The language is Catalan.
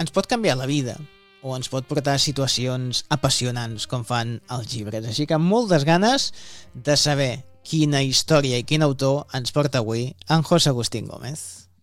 ens pot canviar la vida o ens pot portar a situacions apassionants com fan els llibres. Així que amb moltes ganes de saber quina història i quin autor ens porta avui en José Agustín Gómez.